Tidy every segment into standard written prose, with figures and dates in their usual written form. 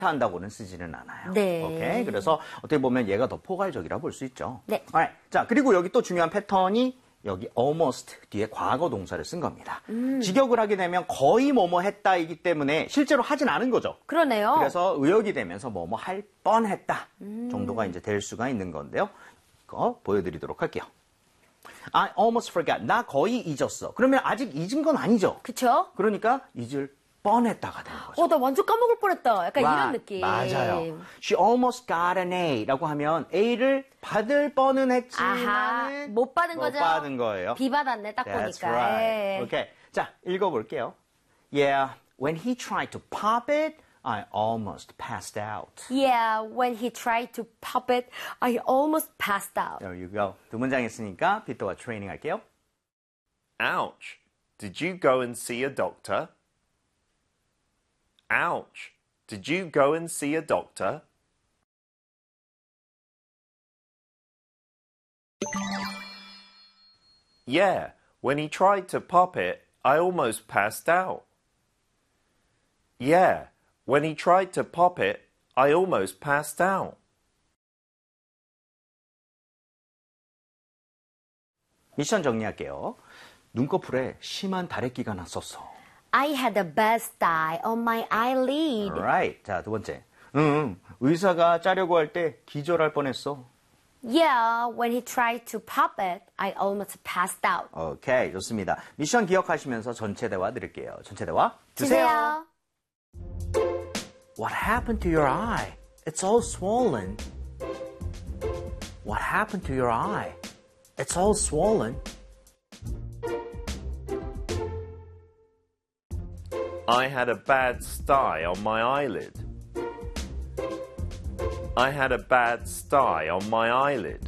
한다고는 쓰지는 않아요. 네. 오케이. 그래서 어떻게 보면 얘가 더 포괄적이라 볼 수 있죠. 네. Alright. 자, 그리고 여기 또 중요한 패턴이 여기 almost 뒤에 과거 동사를 쓴 겁니다. 직역을 하게 되면 거의 뭐뭐 했다이기 때문에 실제로 하진 않은 거죠. 그러네요. 그래서 의역이 되면서 뭐뭐 할 뻔했다 정도가 이제 될 수가 있는 건데요. 이거 보여드리도록 할게요. I almost forgot. 나 거의 잊었어. 그러면 아직 잊은 건 아니죠. 그쵸? 그러니까 잊을 뻔했다가 되는 거죠. 나 완전 까먹을 뻔했다. 약간 이런 느낌. 맞아요. She almost got an A라고 하면 A를 받을 뻔은 했지만 아하, 못 받은 거죠? 못 받은 거예요. B 받았네, 딱 That's 보니까. right. 오케이. 자, 읽어볼게요. Yeah, when he tried to pop it, I almost passed out. Yeah, when he tried to pop it, I almost passed out. There you go. 두 문장 했으니까 비토와 트레이닝 할게요. Ouch. Did you go and see a doctor? Ouch. Did you go and see a doctor? Yeah, when he tried to pop it, I almost passed out. Yeah, when he tried to pop it, I almost passed out. 미션 정리할게요. 눈꺼풀에 심한 다래끼가 났었어. I had a bad sty on my eyelid. Alright. 자, 두 번째. 의사가 짜려고 할 때 기절할 뻔했어. Yeah, when he tried to pop it, I almost passed out. 오케이, 좋습니다. 미션 기억하시면서 전체 대화 드릴게요. 전체 대화 주세요. What happened to your eye? It's all swollen. What happened to your eye? It's all swollen. I had a bad sty on my eyelid. I had a bad sty on my eyelid.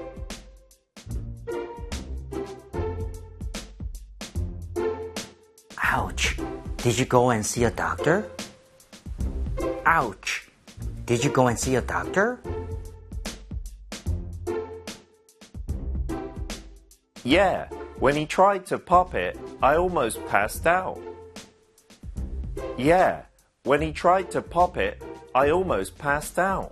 Ouch. Did you go and see a doctor? Ouch. Did you go and see a doctor? Yeah, when he tried to pop it, I almost passed out. Yeah, when he tried to pop it, I almost passed out.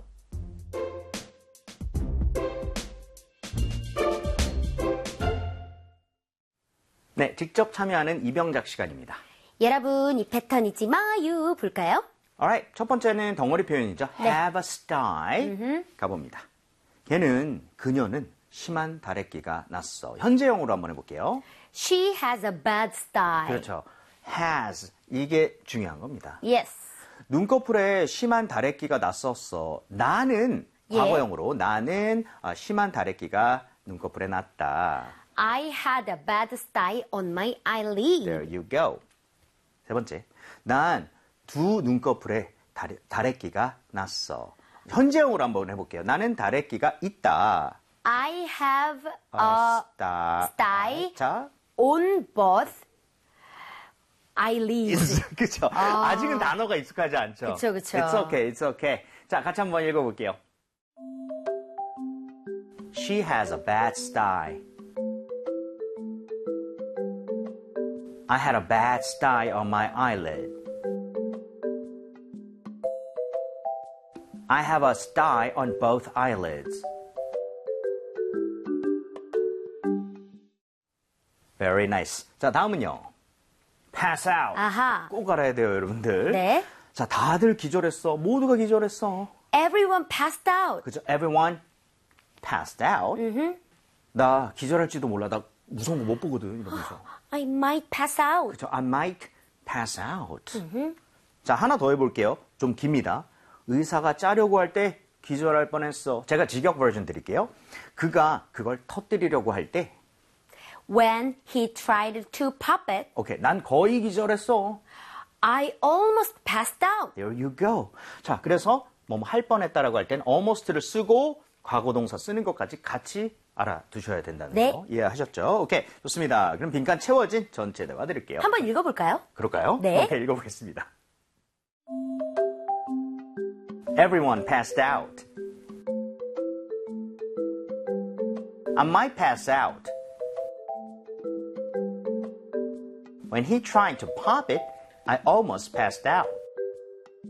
네, 직접 참여하는 이병작 시간입니다. 여러분, 이 패턴 잊지 마요. 볼까요? Alright, 첫 번째는 덩어리 표현이죠. 네. Have a style. 가봅니다. 그녀는 심한 다래끼가 났어. 현재형으로 한번 해볼게요. She has a bad style. 그렇죠. has. 이게 중요한 겁니다. Yes. 눈꺼풀에 심한 다래끼가 났었어. 나는 예. 과거형으로 나는 심한 다래끼가 눈꺼풀에 났다. I had a bad style on my eyelid. There you go. 세 번째. 난 두 눈꺼풀에 다래끼가 났어. 현재형으로 한번 해볼게요. 나는 다래끼가 있다. I have a style 자, on both eyelids. 그쵸. 아직은 단어가 익숙하지 않죠. 그쵸, 그쵸. It's okay, it's okay. 자, 같이 한번 읽어볼게요. She has a bad style. I had a bad style on my eyelid. I have a style on both eyelids. Very nice. 자, 다음은요. Pass out. 아하. 꼭 알아야 돼요, 여러분들. 네. 자, 다들 기절했어. 모두가 기절했어. Everyone passed out. 그죠? Everyone passed out. 나 기절할지도 몰라. 나 무서운 거 못 보거든. 이러면서. I might pass out. 그죠? I might pass out. 자, 하나 더 해볼게요. 좀 깁니다. 의사가 짜려고 할 때 기절할 뻔했어. 제가 직역 버전 드릴게요. 그가 그걸 터뜨리려고 할 때 When he tried to pop it, 오케이, 난 거의 기절했어. I almost passed out. There you go. 자, 그래서 뭐 할 뻔했다라고 할 땐 almost를 쓰고 과거 동사 쓰는 것까지 같이 알아두셔야 된다는 네. 거 이해하셨죠? 오케이, 좋습니다. 그럼 빈칸 채워진 전체 대화 드릴게요. 한번 읽어볼까요? 그럴까요? 네. 오케이, 읽어보겠습니다. Everyone passed out. I might pass out. When he tried to pop it, I almost passed out.